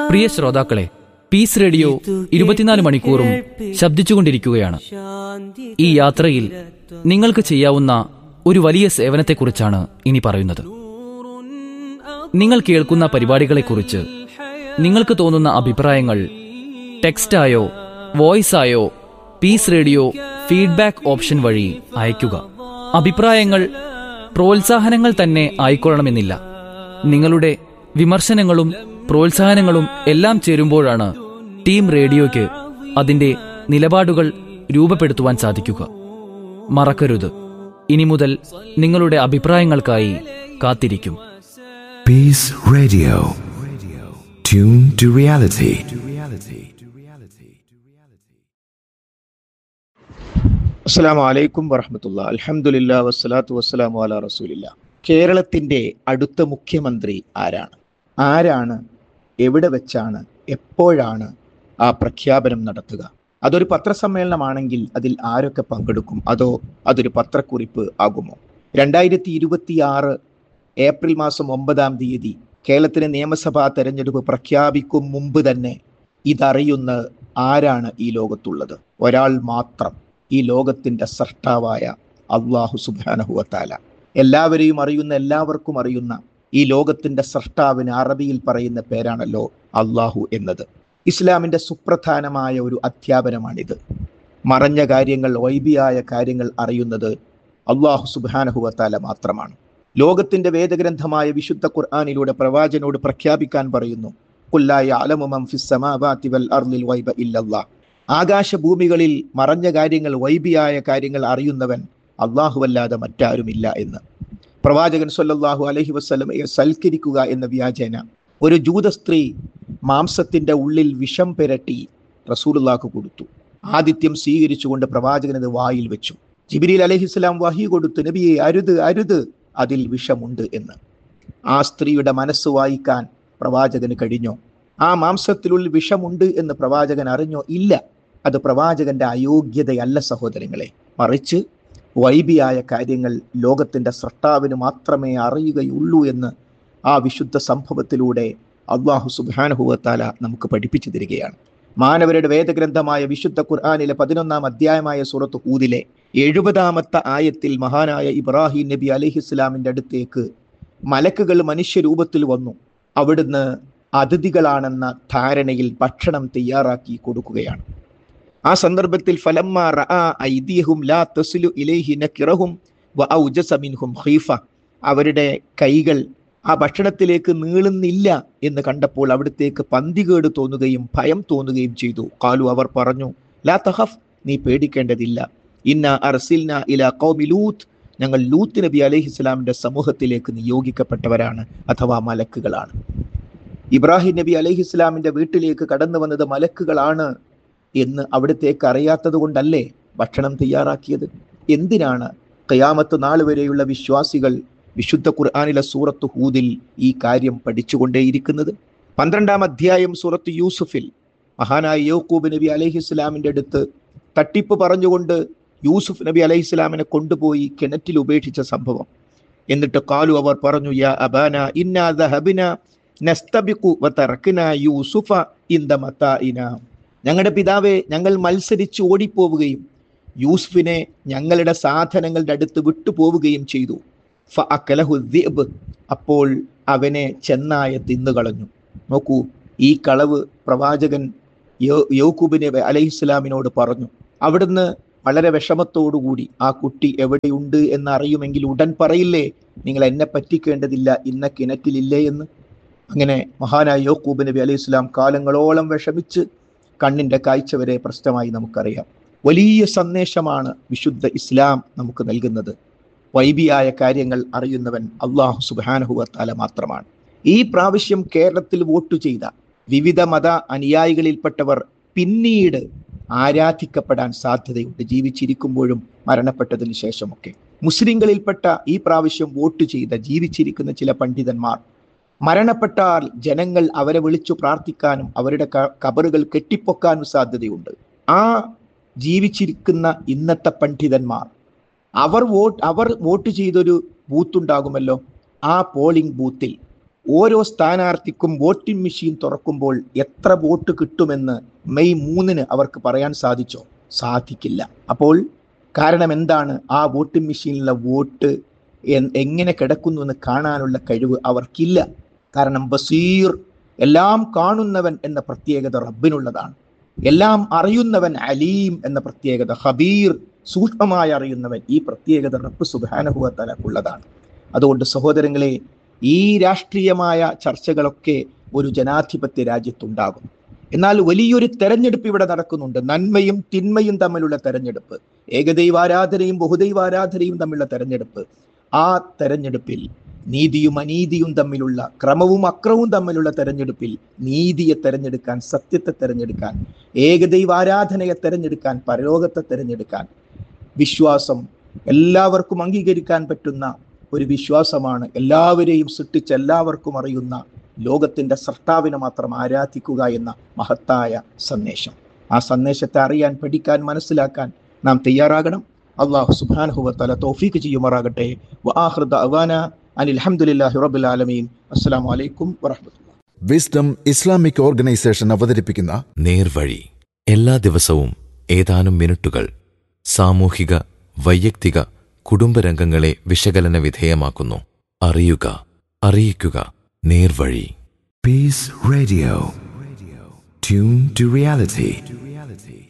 പ്രിയ ശ്രോതാക്കളെ, piece radio 24 മണിക്കൂറും ശബ്ദിച്ചുകൊണ്ടിരിക്കുകയാണ്. ഈ യാത്രയിൽ നിങ്ങൾക്ക് ചെയ്യാവുന്ന ഒരു വലിയ സേവനത്തെക്കുറിച്ചാണ് ഇനി പറയുന്നത്. നിങ്ങൾ കേൾക്കുന്ന പരിപാടികളെക്കുറിച്ച് നിങ്ങൾക്ക് തോന്നുന്ന അഭിപ്രായങ്ങൾ ടെക്സ്റ്റായോ വോയിസായോ പീസ് റേഡിയോ ഫീഡ്ബാക്ക് ഓപ്ഷൻ വഴി അയയ്ക്കുക. അഭിപ്രായങ്ങൾ പ്രോത്സാഹനങ്ങൾ തന്നെ ആയിക്കൊള്ളണമെന്നില്ല. നിങ്ങളുടെ വിമർശനങ്ങളും പ്രോത്സാഹനങ്ങളും എല്ലാം ചേരുമ്പോഴാണ് ടീം റേഡിയോയ്ക്ക് അതിന്റെ നിലപാടുകൾ രൂപപ്പെടുത്തുവാൻ സാധിക്കുക. മറക്കരുത്, ഇനി മുതൽ നിങ്ങളുടെ അഭിപ്രായങ്ങൾക്കായി കാത്തിരിക്കും. Peace Radio. Tune to reality. അസ്സലാമു അലൈക്കും വറഹ്മത്തുള്ളാഹി. അൽഹംദുലില്ലാഹി വസ്സലാത്തു വസ്സലാമു അലാ റസൂലില്ലാഹ്. കേരളത്തിന്റെ അടുത്ത മുഖ്യമന്ത്രി ആരാണ്, എവിടെ വെച്ചാണ്, എപ്പോഴാണ് ആ പ്രഖ്യാപനം നടത്തുക? അതൊരു പത്രസമ്മേളനമാണെങ്കിൽ അതിൽ ആരൊക്കെ പങ്കെടുക്കും? അതോ അതൊരു പത്രക്കുറിപ്പ് ആകുമോ? 2026 ഏപ്രിൽ മാസം 9-ാം തീയതി കേരളത്തിലെ നിയമസഭാ തെരഞ്ഞെടുപ്പ് പ്രഖ്യാപിക്കും മുമ്പ് തന്നെ ഇതറിയുന്ന ആരാണ് ഈ ലോകത്തുള്ളത്? ഒരാൾ മാത്രം, ഈ ലോകത്തിന്റെ സൃഷ്ടാവായ അല്ലാഹു സുബ്ഹാനഹു വ തആല. എല്ലാവരെയും അറിയുന്ന, എല്ലാവർക്കും അറിയുന്ന ഈ ലോകത്തിന്റെ സൃഷ്ടാവിന് അറബിയിൽ പറയുന്ന പേരാണല്ലോ അല്ലാഹു എന്നത്. ഇസ്ലാമിന്റെ സുപ്രധാനമായ ഒരു അധ്യാപനമാണിത്. മറഞ്ഞ കാര്യങ്ങൾ, ഗൈബിയായ കാര്യങ്ങൾ അറിയുന്നത് അല്ലാഹു സുബ്ഹാനഹു വ തആല മാത്രമാണ്. ലോകത്തിന്റെ വേദഗ്രന്ഥമായ വിശുദ്ധ ഖുർആനിലൂടെ പ്രവാചകനോട് പ്രഖ്യാപിക്കാൻ പറയുന്നു, ഖുൽ ലാ യഅലമു മൻ ഫിസ് സമാവാതി വൽ അർളിൽ ഗൈബ ഇല്ലല്ലാഹ്. ആകാശഭൂമികളിൽ മറഞ്ഞ കാര്യങ്ങൾ, ഗൈബിയായ കാര്യങ്ങൾ അറിയുന്നവൻ അല്ലാഹുവല്ലാതെ മറ്റാരുമില്ല എന്ന്. പ്രവാചകൻ സ്വല്ലല്ലാഹു അലൈഹി വസല്ലമയെ സൽക്കരിക്കുക എന്ന വ്യാജേന ഒരു ജൂത സ്ത്രീ മാംസത്തിന്റെ ഉള്ളിൽ വിഷം പുരട്ടി റസൂലുള്ളാഹിക്ക് കൊടുത്തു. ആതിഥ്യം സ്വീകരിച്ചുകൊണ്ട് പ്രവാചകൻ അത് വായിൽ വെച്ചു. ജിബ്രീൽ അലൈഹിസ്സലാം വഹി കൊടുത്തു, നബിയെ അരുത് അരുത്, അതിൽ വിഷമുണ്ട് എന്ന്. ആ സ്ത്രീയുടെ മനസ്സ് വായിക്കാൻ പ്രവാചകന് കഴിഞ്ഞോ? ആ മാംസത്തിനുള്ളിൽ വിഷമുണ്ട് എന്ന് പ്രവാചകൻ അറിഞ്ഞോ? ഇല്ല. അത് പ്രവാചകന്റെ അയോഗ്യതയല്ല സഹോദരങ്ങളെ, മറിച്ച് ഗൈബിയായ കാര്യങ്ങൾ ലോകത്തിന്റെ സൃഷ്ടാവിന് മാത്രമേ അറിയുകയുള്ളൂ എന്ന് ആ വിശുദ്ധ സംഭവത്തിലൂടെ അല്ലാഹു സുബ്ഹാനഹു വ തആല നമുക്ക് പഠിപ്പിച്ചു തരികയാണ്. മാനവരുടെ വേദഗ്രന്ഥമായ വിശുദ്ധ ഖുർആനിലെ 11-ാം അധ്യായമായ സൂറത്ത് ഹൂദിലെ 70-ാമത്തെ ആയത്തിൽ മഹാനായ ഇബ്രാഹിം നബി അലൈഹിസ്സലാമിന്റെ അടുത്തേക്ക് മലക്കുകൾ മനുഷ്യരൂപത്തിൽ വന്നു. അവിടുന്ന് അതിഥികളാണെന്ന ധാരണയിൽ ഭക്ഷണം തയ്യാറാക്കി കൊടുക്കുകയാണ്. ആ സന്ദർഭത്തിൽ ഫലമ്മാ റആ ഐദിയഹും ലാ തസ്ലു ഇലൈഹി നകിറഹും വഔജസ മിൻഹും ഖീഫ, അവരുടെ കൈകൾ ആ ഭക്ഷണത്തിലേക്ക് നീളുന്നില്ല എന്ന് കണ്ടപ്പോൾ അവിടത്തേക്ക് പന്തികേട് തോന്നുകയും ഭയം തോന്നുകയും ചെയ്തു. ഖാലു, അവർ പറഞ്ഞു, ലാ തഖഫ്, നീ പേടിക്കേണ്ടതില്ല, ഇന്നാ അർസിൽനാ ഇലാ ഖൗമി ലൂത്ത്, ഞങ്ങൾ ലൂത്ത് നബി അലൈഹിസ്സലാമിന്റെ സമൂഹത്തിലേക്ക് നിയോഗിക്കപ്പെട്ടവരാണ്, അഥവാ മലക്കുകളാണ്. ഇബ്രാഹിം നബി അലൈഹിസ്സലാമിന്റെ വീട്ടിലേക്ക് കടന്നു വന്നത് മലക്കുകളാണ് എന്ന് അവിടത്തേക്ക് അറിയാത്തത് കൊണ്ടല്ലേ ഭക്ഷണം തയ്യാറാക്കിയത്? എന്തിനാണ് ഖിയാമത്ത് നാൾ വരെയുള്ള വിശ്വാസികൾ വിശുദ്ധ ഖുർആനിലെ സൂറത്ത് ഹൂദിൽ ഈ കാര്യം പഠിച്ചുകൊണ്ടേയിരിക്കുന്നത്? 12-ാം അധ്യായം സൂറത്ത് യൂസുഫിൽ മഹാനായ യാക്കൂബ് നബി അലൈഹിസ്സലാമിന്റെ അടുത്ത് തട്ടിപ്പ് പറഞ്ഞുകൊണ്ട് യൂസുഫ് നബി അലൈഹിസ്സലാമിനെ കൊണ്ടുപോയി കിണറ്റിൽ ഉപേക്ഷിച്ച സംഭവം. എന്നിട്ട് ഖാലു, അവർ പറഞ്ഞു, യാ അബാന ഇന്നാ ദഹബന നസ്തബിഖു വതറക്നാ യൂസുഫ ഇൻദ മതാഇനാ, ഞങ്ങളുടെ പിതാവേ, ഞങ്ങൾ മത്സരിച്ച് ഓടിപ്പോവുകയും യൂസുഫിനെ ഞങ്ങളുടെ സാധനങ്ങളുടെ അടുത്ത് വിട്ടുപോവുകയും ചെയ്തു. ഫഅകലഹു ദിഅബ്, അപ്പോൾ അവനെ ചെന്നായ തിന്നുകളഞ്ഞു. നോക്കൂ, ഈ കളവ് പ്രവാചകൻ യാക്കൂബ് നബി അലൈഹിസ്സലാമിനോട് പറഞ്ഞു. അവിടുന്ന് വളരെ വിഷമത്തോടുകൂടി, ആ കുട്ടി എവിടെയുണ്ട് എന്നറിയുമെങ്കിൽ ഉടൻ പറയില്ലേ, നിങ്ങൾ എന്നെ പറ്റിക്കേണ്ടതില്ല, ഇന്ന കിണറ്റിലില്ലേ എന്ന്. അങ്ങനെ മഹാനായ യാക്കൂബ് നബി അലൈഹിസ്സലാം കാലങ്ങളോളം വിഷമിച്ച് കണ്ണിന്റെ കാഴ്ച വരെ പ്രശ്നമായി നമുക്കറിയാം. വലിയ സന്ദേശമാണ് വിശുദ്ധ ഇസ്ലാം നമുക്ക് നൽകുന്നത്. ഗൈബിയായ കാര്യങ്ങൾ അറിയുന്നവൻ അല്ലാഹു സുബ്ഹാനഹു വ തആല മാത്രമാണ്. ഈ പ്രാവശ്യം കേരളത്തിൽ വോട്ട് ചെയ്ത വിവിധ മത അനുയായികളിൽപ്പെട്ടവർ പിന്നീട് ആരാധിക്കപ്പെടാൻ സാധ്യതയുണ്ട്, ജീവിച്ചിരിക്കുമ്പോഴും മരണപ്പെട്ടതിന് ശേഷമൊക്കെ. മുസ്ലിങ്ങളിൽപ്പെട്ട ഈ പ്രാവശ്യം വോട്ട് ചെയ്ത ജീവിച്ചിരിക്കുന്ന ചില പണ്ഡിതന്മാർ മരണപ്പെട്ടാൽ ജനങ്ങൾ അവരെ വിളിച്ചു പ്രാർത്ഥിക്കാനും അവരുടെ ഖബറുകൾ കെട്ടിപ്പൊക്കാനും സാധ്യതയുണ്ട്. ആ ജീവിച്ചിരിക്കുന്ന ഇന്നത്തെ പണ്ഡിതന്മാർ അവർ വോട്ട് ചെയ്തൊരു ബൂത്ത് ഉണ്ടാകുമല്ലോ, ആ പോളിംഗ് ബൂത്തിൽ ഓരോ സ്ഥാനാർത്ഥിക്കും വോട്ടിംഗ് മെഷീൻ തുറക്കുമ്പോൾ എത്ര വോട്ട് കിട്ടുമെന്ന് മെയ് 3 അവർക്ക് പറയാൻ സാധിച്ചോ? സാധിക്കില്ല. അപ്പോൾ കാരണം എന്താണ്? ആ വോട്ടിംഗ് മെഷീനിലെ വോട്ട് എങ്ങനെ കിടക്കുന്നു എന്ന് കാണാനുള്ള കഴിവ് അവർക്കില്ല. കാരണം ബസീർ, എല്ലാം കാണുന്നവൻ എന്ന പ്രത്യേകത റബ്ബിനുള്ളതാണ്. എല്ലാം അറിയുന്നവൻ അലീം എന്ന പ്രത്യേകത, ഖബീർ സൂക്ഷ്മമായി അറിയുന്നവൻ, ഈ പ്രത്യേകത റബ്ബ് സുബ്ഹാനഹു വ തആലക്കുള്ളതാണ്. അതുകൊണ്ട് സഹോദരങ്ങളെ, ഈ രാഷ്ട്രീയമായ ചർച്ചകളൊക്കെ ഒരു ജനാധിപത്യ രാജ്യത്തുണ്ടാകും. എന്നാൽ വലിയൊരു തെരഞ്ഞെടുപ്പ് ഇവിടെ നടക്കുന്നുണ്ട്. നന്മയും തിന്മയും തമ്മിലുള്ള തെരഞ്ഞെടുപ്പ്, ഏകദൈവാരാധനയും ബഹുദൈവാരാധനയും തമ്മിലുള്ള തെരഞ്ഞെടുപ്പ്. ആ തെരഞ്ഞെടുപ്പിൽ നീതിയും അനീതിയും തമ്മിലുള്ള, ക്രമവും അക്രമവും തമ്മിലുള്ള തെരഞ്ഞെടുപ്പിൽ നീതിയെ തെരഞ്ഞെടുക്കാൻ, സത്യത്തെ തെരഞ്ഞെടുക്കാൻ, ഏകദൈവാരാധനയെ തെരഞ്ഞെടുക്കാൻ, പരലോകത്തെ തെരഞ്ഞെടുക്കാൻ, വിശ്വാസം എല്ലാവർക്കും അംഗീകരിക്കാൻ പറ്റുന്ന ഒരു വിശ്വാസമാണ് എല്ലാവരെയും സൃഷ്ടിച്ച് എല്ലാവർക്കും അറിയുന്ന ലോകത്തിന്റെ സൃഷ്ടാവിനെ മാത്രം ആരാധിക്കുക എന്ന മഹത്തായ സന്ദേശം. ആ സന്ദേശത്തെ അറിയാൻ, പഠിക്കാൻ, മനസ്സിലാക്കാൻ നാം തയ്യാറാകണം. അല്ലാഹു സുബ്ഹാനഹു വ തആല തൗഫീഖ് ചെയ്യുമാറാകട്ടെ. വആഖിറു ദഅവാന അനിൽ ഹംദുലില്ലാഹി റബ്ബിൽ ആലമീൻ. അസ്സലാമു അലൈക്കും വറഹ്മത്തുള്ളാഹി. വിസ്ഡം ഇസ്ലാമിക് ഓർഗനൈസേഷൻ അവതരിപ്പിക്കുന്ന നേർവഴി എല്ലാ ദിവസവും ഏതാനും മിനിറ്റുകൾ സാമൂഹിക, വൈയക്തിക, കുടുംബരംഗങ്ങളെ വിശകലന വിധേയമാക്കുന്നു. അറിയുക, അറിയിക്കുക. നേർവഴി. Peace Radio. Tune to reality.